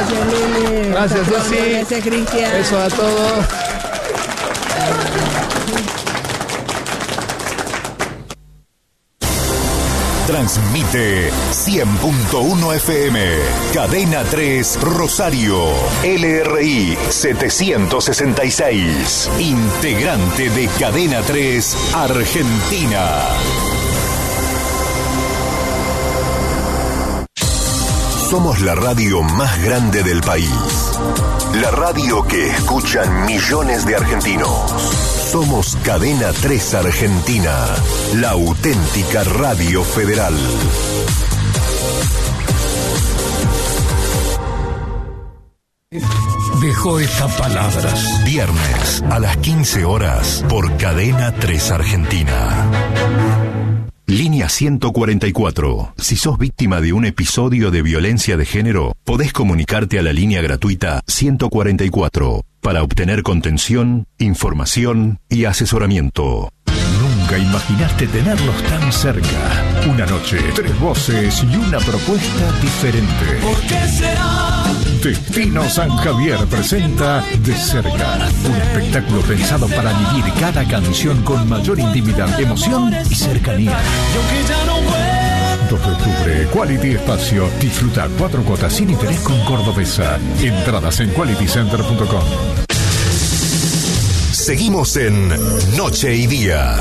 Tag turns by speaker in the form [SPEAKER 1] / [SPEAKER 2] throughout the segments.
[SPEAKER 1] Gracias, Lili.
[SPEAKER 2] Gracias, Ceci.
[SPEAKER 1] Gracias, Cristian.
[SPEAKER 2] Eso a todos.
[SPEAKER 3] Transmite 100.1 FM, Cadena 3 Rosario, LRI 766, integrante de Cadena 3 Argentina. Somos la radio más grande del país. La radio que escuchan millones de argentinos. Somos Cadena 3 Argentina, la auténtica radio federal.
[SPEAKER 4] Dejo estas palabras.
[SPEAKER 3] Viernes a las 15 horas por Cadena 3 Argentina. Línea 144. Si sos víctima de un episodio de violencia de género, podés comunicarte a la línea gratuita 144 para obtener contención, información y asesoramiento.
[SPEAKER 4] Nunca imaginaste tenerlos tan cerca. Una noche, 3 voces y una propuesta diferente.
[SPEAKER 5] ¿Por qué será?
[SPEAKER 4] Destino San Javier presenta De Cerca, un espectáculo pensado para vivir cada canción con mayor intimidad, emoción y cercanía. 2 de octubre, Quality Espacio. Disfruta 4 cuotas sin interés con Cordobesa. Entradas en qualitycenter.com.
[SPEAKER 3] Seguimos en Noche y Día.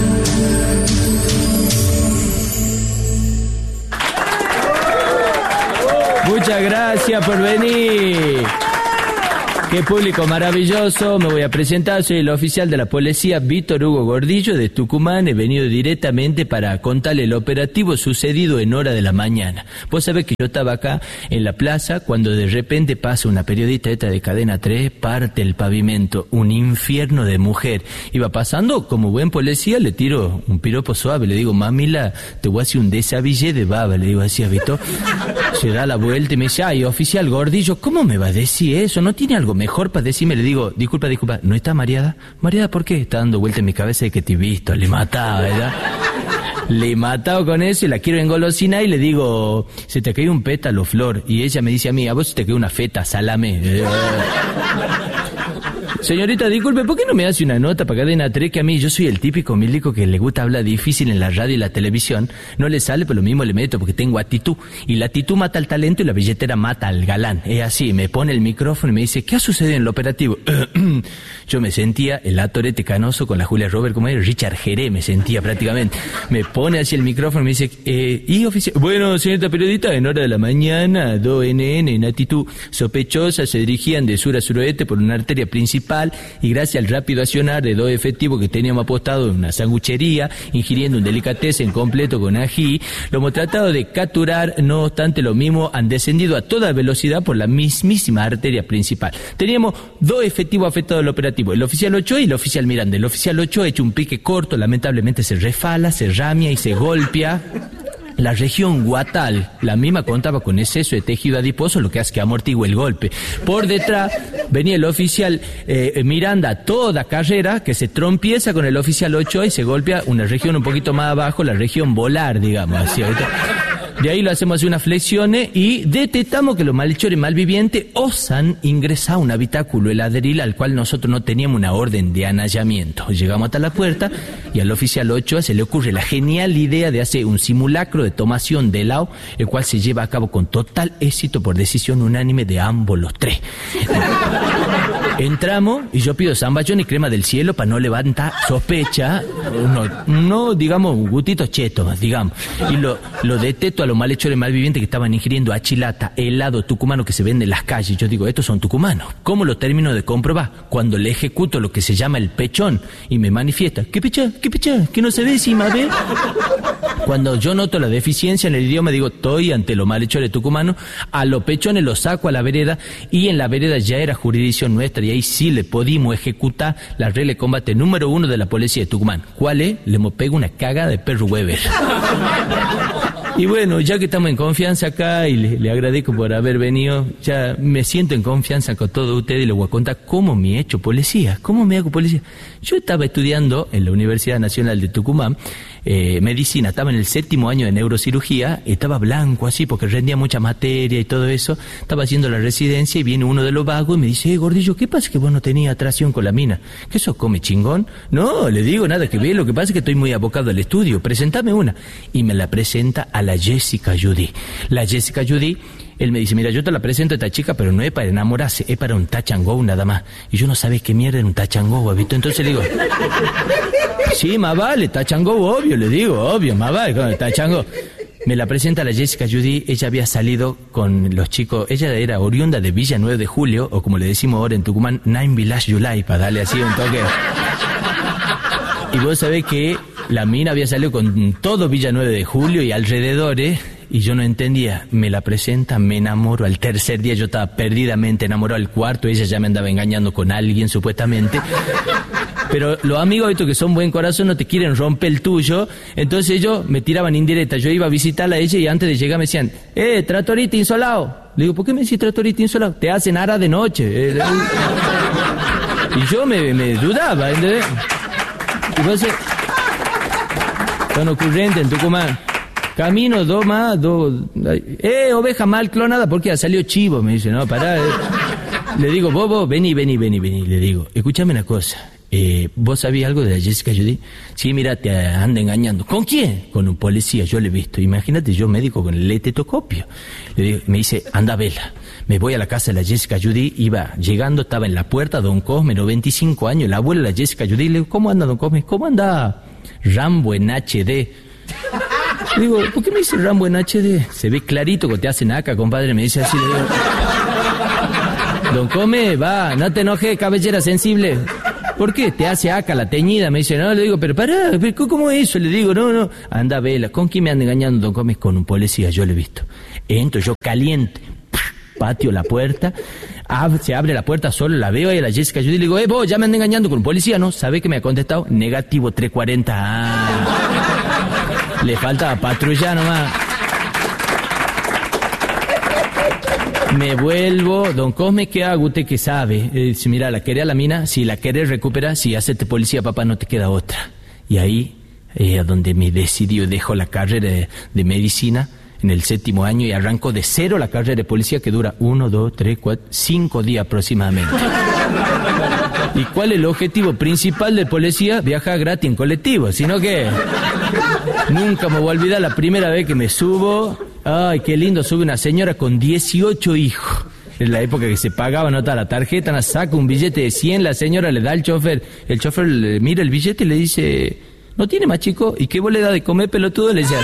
[SPEAKER 6] Muchas gracias por venir. Qué público maravilloso. Me voy a presentar. Soy el oficial de la policía Víctor Hugo Gordillo de Tucumán. He venido directamente para contarle el operativo sucedido en hora de la mañana. Vos sabés que yo estaba acá en la plaza cuando de repente pasa una periodista esta de Cadena 3, parte el pavimento, un infierno de mujer. Iba pasando, como buen policía, le tiro un piropo suave, le digo, mamila, te voy a hacer un desabillé de baba, le digo así a Víctor. Se da la vuelta y me dice, ay, oficial Gordillo, ¿cómo me va a decir eso? ¿No tiene algo mejor para decirme? Le digo, disculpa, ¿no está mareada? ¿Mareada por qué? Está dando vuelta en mi cabeza de que te he visto, le mataba, ¿verdad? Le he matado con eso y la quiero engolosinar y le digo, se te cayó un pétalo, Flor. Y ella me dice a mí, a vos se te cayó una feta, salame. Señorita, disculpe, ¿por qué no me hace una nota para Cadena 3? Que a mí, yo soy el típico milico que le gusta hablar difícil en la radio y la televisión. No le sale, pero lo mismo le meto porque tengo actitud. Y la actitud mata al talento y la billetera mata al galán. Es así, me pone el micrófono y me dice, ¿qué ha sucedido en el operativo? Yo me sentía el Atorete Canoso con la Julia Robert, como era Richard Jerez, me sentía prácticamente. Me pone así el micrófono y me dice, ¿y oficial? Bueno, señorita periodista, en hora de la mañana, 2 NN en actitud sospechosa se dirigían de sur a suroeste por una arteria principal y gracias al rápido accionar de 2 efectivos que teníamos apostados en una sanguchería, ingiriendo un delicatessen completo con ají, lo hemos tratado de capturar. No obstante, lo mismo han descendido a toda velocidad por la mismísima arteria principal. Teníamos 2 efectivos afectados del operativo, el oficial Ochoa y el oficial Miranda. El oficial Ochoa ha hecho un pique corto, lamentablemente se refala, se ramia y se golpea. La región guatal, la misma contaba con exceso de tejido adiposo, lo que hace que amortigue el golpe. Por detrás venía el oficial Miranda a toda carrera, que se trompieza con el oficial Ochoa y se golpea una región un poquito más abajo, la región volar, digamos así. De ahí lo hacemos así unas flexiones y detectamos que los malhechores malvivientes osan ingresar a un habitáculo heladril al cual nosotros no teníamos una orden de anallamiento. Llegamos hasta la puerta y al oficial Ochoa se le ocurre la genial idea de hacer un simulacro de tomación de helado, el cual se lleva a cabo con total éxito por decisión unánime de ambos los 3. Entramos y yo pido zamballón y crema del cielo para no levantar sospecha, no digamos gutitos chetos, digamos, y lo detecto a los malhechores malvivientes que estaban ingiriendo achilata, helado tucumano que se vende en las calles. Yo digo, estos son tucumanos. ¿Cómo lo termino de comprobar? Cuando le ejecuto lo que se llama el pechón y me manifiesta, ¿qué pecha? ¿Que no se ve encima, ve? Cuando yo noto la deficiencia en el idioma, digo, estoy ante los malhechores tucumanos, a los pechones los saco a la vereda y en la vereda ya era jurisdicción nuestra y ahí sí le pudimos ejecutar la regla de combate número 1 de la policía de Tucumán. ¿Cuál es? Le hemos pegado una caga de perro Weber. Y bueno, ya que estamos en confianza acá y le agradezco por haber venido, ya me siento en confianza con todos ustedes y les voy a contar cómo me he hecho policía, cómo me hago policía. Yo estaba estudiando en la Universidad Nacional de Tucumán medicina, estaba en el 7º año de neurocirugía, estaba blanco así porque rendía mucha materia y todo eso, estaba haciendo la residencia y viene uno de los vagos y me dice, gordillo, ¿qué pasa que vos no tenías atracción con la mina? ¿Qué sos, come chingón? No, le digo, nada que ver, lo que pasa es que estoy muy abocado al estudio, presentame una. Y me la presenta a la Jessica Judy. La Jessica Judy, él me dice, mira, yo te la presento a esta chica, pero no es para enamorarse, es para un touch and go nada más. Y yo no sabía qué mierda era un touch and go, ¿visto? Entonces le digo, sí, más vale, touch and go, obvio, le digo, obvio, más vale, con el touch and go. Me la presenta la Jessica Judy, ella había salido con los chicos, ella era oriunda de Villa 9 de Julio, o como le decimos ahora en Tucumán, 9 Village July, para darle así un toque. Y vos sabés que la mina había salido con todo Villa 9 de Julio y alrededores, y yo no entendía. Me la presenta, me enamoro. Al tercer día yo estaba perdidamente enamorado. Al cuarto ella ya me andaba engañando con alguien, supuestamente. Pero los amigos estos que son buen corazón no te quieren romper el tuyo. Entonces ellos me tiraban indirectas. Yo iba a visitarla a ella y antes de llegar me decían, tratorita insolado. Le digo, ¿por qué me decís tratorita insolado? Te hacen ara de noche. Y yo me dudaba, ¿entendés? Entonces, son ocurrentes en Tucumán. Camino, oveja mal clonada, porque ha salido chivo, me dice, no, pará. Le digo, Bobo, vení, le digo, escúchame una cosa, ¿vos sabías algo de la Jessica Judy? Sí, mira, te anda engañando. ¿Con quién? Con un policía, yo le he visto. Imagínate, yo médico con el estetoscopio. Le digo, me dice, anda, vela. Me voy a la casa de la Jessica Judy, iba llegando, estaba en la puerta, don Cosme, 95 años, el abuelo de la Jessica Judy. Le digo, ¿cómo anda, don Cosme? ¿Cómo anda Rambo en HD? Digo, ¿por qué me dice Rambo en HD? Se ve clarito que te hacen acá, compadre. Me dice así, le digo, don Come, va, no te enojes, cabellera sensible. ¿Por qué? Te hace acá la teñida. Me dice, no, le digo, pero pará, ¿cómo es eso? Le digo, no, anda, vela. ¿Con quién me anda engañando, don Come? Con un policía, yo lo he visto. Entro yo caliente, patio la puerta, se abre la puerta solo, la veo ahí a la Jessica Judy y le digo, vos, ya me anda engañando con un policía, ¿no? ¿Sabe qué me ha contestado? Negativo 340. Le falta patrullar nomás. Me vuelvo, don Cosme, ¿qué hago? ¿Usted qué sabe? Dice, mira, ¿la querés a la mina? Si la querés recuperar, si hacete policía, papá, no te queda otra. Y ahí, a donde me decidió, dejo la carrera de medicina en el 7º año y arranco de cero la carrera de policía que dura 1, 2, 3, 4, 5 días aproximadamente. ¿Y cuál es el objetivo principal del policía? Viajar gratis en colectivo, sino que nunca me voy a olvidar la primera vez que me subo. Ay, qué lindo, sube una señora con 18 hijos. En la época que se pagaba, nota la tarjeta, saca un billete de 100, la señora le da al chofer. El chofer le mira el billete y le dice, ¿no tiene más, chico? ¿Y qué vos le da de comer, pelotudo? Le dice,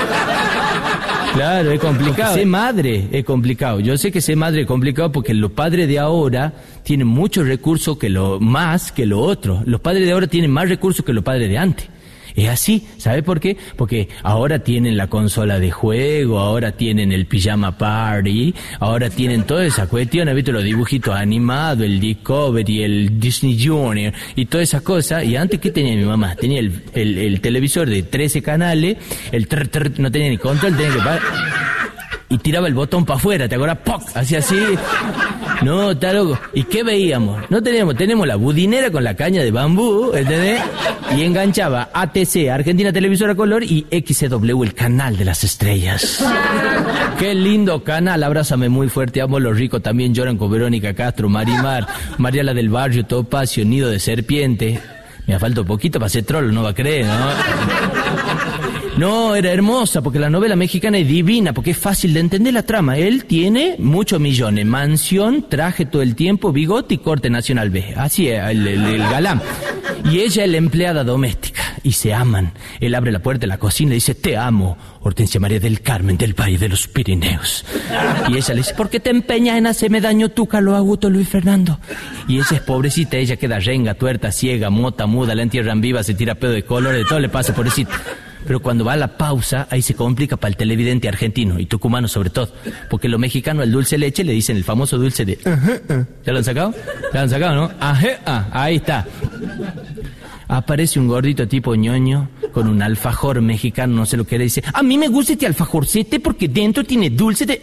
[SPEAKER 6] claro, es complicado. Ser madre es complicado. Yo sé que ser madre es complicado porque los padres de ahora tienen muchos recursos más que lo otro. Los padres de ahora tienen más recursos que los padres de antes. Es así, ¿sabe por qué? Porque ahora tienen la consola de juego, ahora tienen el pijama party, ahora tienen toda esa cuestión, ¿viste? Los dibujitos animados, el Discovery, el Disney Junior y todas esas cosas. Y antes, ¿qué tenía mi mamá? Tenía el televisor de 13 canales, no tenía ni control, tenía que parar. Y tiraba el botón para afuera, ¿te acuerdas? ¡Poc! Hacía así. No, está loco. ¿Y qué veíamos? Tenemos la budinera con la caña de bambú, ¿entendés? Y enganchaba ATC, Argentina Televisora Color, y XCW, el canal de las estrellas. Qué lindo canal, abrázame muy fuerte, amo los ricos, también lloran con Verónica Castro, Marimar, Mariela del Barrio, Topacio, Nido de Serpiente. Me falta un poquito para ser troll, no va a creer, ¿no? No, era hermosa, porque la novela mexicana es divina, porque es fácil de entender la trama. Él tiene muchos millones, mansión, traje todo el tiempo, bigote y corte nacional B. Así es, el galán. Y ella es la empleada doméstica, y se aman. Él abre la puerta de la cocina y dice, te amo, Hortensia María del Carmen, del Valle de los Pirineos. Y ella le dice, ¿por qué te empeñas en hacerme daño tú, Carlos Augusto Luis Fernando? Y ella es pobrecita, ella queda renga, tuerta, ciega, mota, muda, la entierran viva, se tira pedo de colores, de todo le pasa, pobrecita. Pero cuando va a la pausa, ahí se complica para el televidente argentino, y tucumano sobre todo, porque los mexicanos al dulce leche le dicen el famoso dulce de... ¿Ya lo han sacado? ¿Ya lo han sacado, no? Ahí está. Aparece un gordito tipo ñoño con un alfajor mexicano, no sé lo que era, y dice, a mí me gusta este alfajorcete porque dentro tiene dulce de...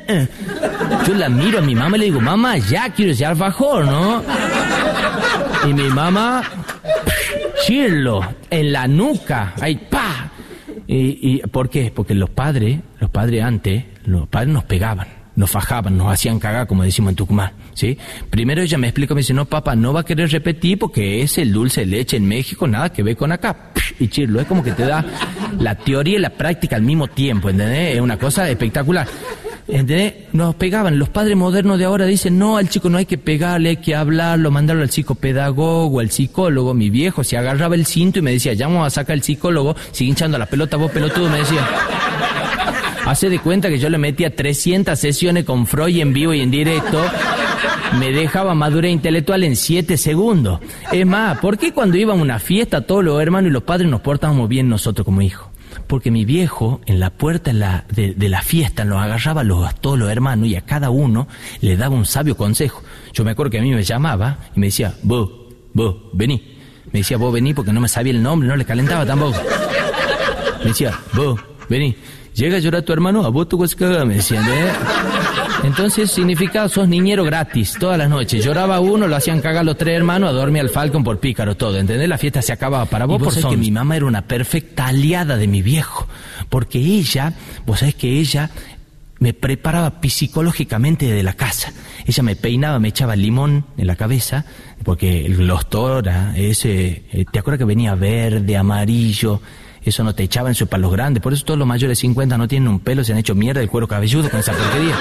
[SPEAKER 6] Yo la miro a mi mamá y le digo, mamá, ya quiero ese alfajor, ¿no? Y mi mamá Chirlo, en la nuca, ahí, ¡pa! ¿Y por qué? Porque los padres antes nos pegaban, nos fajaban, nos hacían cagar, como decimos en Tucumán, ¿sí? Primero ella me explica, me dice, no, papá, no va a querer repetir porque es el dulce de leche en México, nada que ver con acá. Y chirlo, es como que te da la teoría y la práctica al mismo tiempo, ¿entendés? Es una cosa espectacular. ¿Entendés? Nos pegaban. Los padres modernos de ahora dicen, no, al chico no hay que pegarle, hay que hablarlo, mandarlo al psicopedagogo, al psicólogo. Mi viejo se agarraba el cinto y me decía, ya vamos a sacar el psicólogo, sigue hinchando la pelota, vos pelotudo, me decía. Hace de cuenta que yo le metía 300 sesiones con Freud en vivo y en directo, me dejaba madurez intelectual en 7 segundos. Es más, ¿por qué cuando íbamos a una fiesta todos los hermanos y los padres nos portábamos bien nosotros como hijos? Porque mi viejo, en la puerta de la fiesta, nos agarraba a todos los hermanos y a cada uno le daba un sabio consejo. Yo me acuerdo que a mí me llamaba y me decía, vos, vení. Me decía, vos vení porque no me sabía el nombre, no le calentaba tampoco. Me decía, vos, vení. Llega a llorar tu hermano, a vos tu coscaga, me decían, ¿eh? Entonces significaba, sos niñero gratis, todas las noches. Lloraba uno, lo hacían cagar los 3 hermanos, a dormir al Falcon por pícaro, todo, ¿entendés? La fiesta se acababa para vos. Por que mi mamá era una perfecta aliada de mi viejo, porque ella, vos sabés que ella me preparaba psicológicamente de la casa. Ella me peinaba, me echaba limón en la cabeza, porque el Glostora, ese, ¿te acuerdas que venía verde, amarillo? Eso no te echaban, eso es para los grandes. Por eso todos los mayores de 50 no tienen un pelo, se han hecho mierda del cuero cabelludo con esa porquería.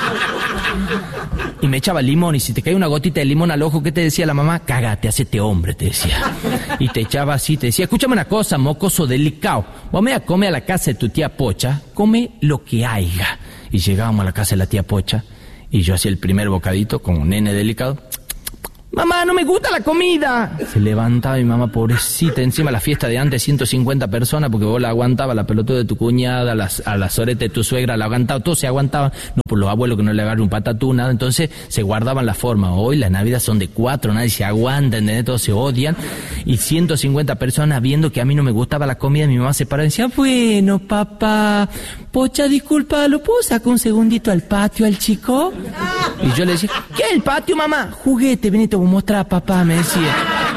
[SPEAKER 6] Y me echaba limón, y si te caía una gotita de limón al ojo, ¿qué te decía la mamá? Cágate, hacete hombre, te decía. Y te echaba así, te decía, escúchame una cosa, mocoso delicado. Vos me a comer a la casa de tu tía Pocha, come lo que haya. Y llegábamos a la casa de la tía Pocha, y yo hacía el primer bocadito como un nene delicado. Mamá, no me gusta la comida. Se levantaba mi mamá, pobrecita, encima la fiesta de antes, 150 personas, porque vos la aguantabas, la pelotuda de tu cuñada, a la sorete de tu suegra, la aguantaba, todos se aguantaban, no por los abuelos que no le agarran un patatú, nada, entonces se guardaban la forma. Hoy las navidades son de 4, nadie se aguanta, ¿entendés? Todos se odian, y 150 personas viendo que a mí no me gustaba la comida, mi mamá se paraba y decía, bueno, papá, Pocha, disculpa, ¿lo puedo sacar un segundito al patio al chico? Y yo le decía, ¿qué es el patio, mamá? Juguete, vení, te voy a mostrar, papá, me decía.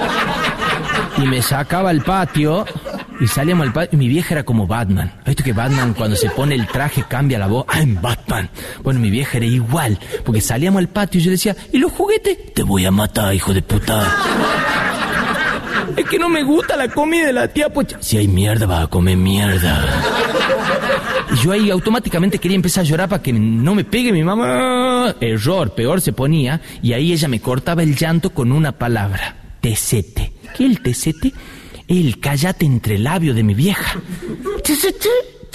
[SPEAKER 6] Y me sacaba al patio, y salíamos al patio, y mi vieja era como Batman. ¿Viste que Batman cuando se pone el traje cambia la voz? ¡I'm Batman! Bueno, mi vieja era igual, porque salíamos al patio y yo decía, ¿y los juguetes? Te voy a matar, hijo de puta. Es que no me gusta la comida de la tía Pocha. Si hay mierda, vas a comer mierda. Y yo ahí automáticamente quería empezar a llorar para que no me pegue mi mamá. Error, peor se ponía. Y ahí ella me cortaba el llanto con una palabra. Tesete. ¿Qué es el tesete? El cállate entre labios de mi vieja. Tesete.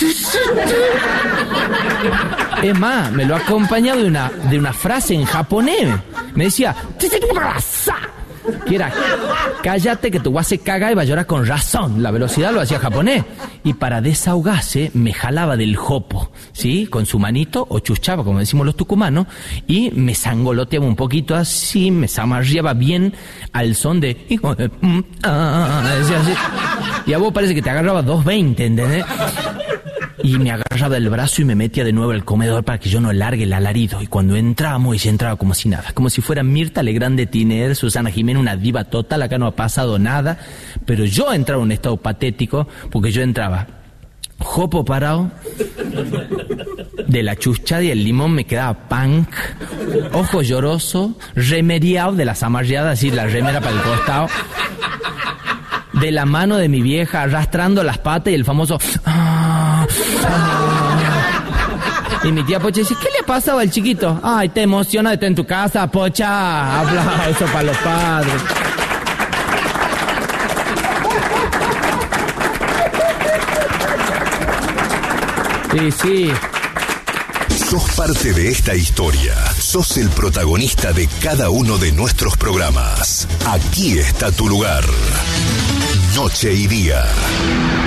[SPEAKER 6] Es más, me lo ha acompañado de una frase en japonés. Me decía, que era, cállate que tu guay se caga y va a llorar con razón. La velocidad lo hacía japonés. Y para desahogarse me jalaba del jopo, ¿sí? Con su manito, o chuchaba, como decimos los tucumanos, y me zangoloteaba un poquito así, me zamarreaba bien al son de... decía así. Y a vos parece que te agarraba 220, ¿entendés? Y me agarraba del brazo y me metía de nuevo al comedor para que yo no largue el alarido. Y cuando entrábamos, ella entraba como si nada. Como si fuera Mirta Legrand de Tiner, Susana Jiménez, una diva total. Acá no ha pasado nada. Pero yo entraba en un estado patético, porque yo entraba jopo parado, de la chuchada y el limón me quedaba punk, ojo lloroso, remeriado de las amarreadas, así la remera para el costado, de la mano de mi vieja arrastrando las patas y el famoso... Y mi tía Pocha dice, ¿qué le ha pasado al chiquito? Ay, te emociona de estar en tu casa, Pocha. Aplauso para los padres. Sí.
[SPEAKER 3] Sos parte de esta historia. Sos el protagonista de cada uno de nuestros programas. Aquí está tu lugar. Noche y día.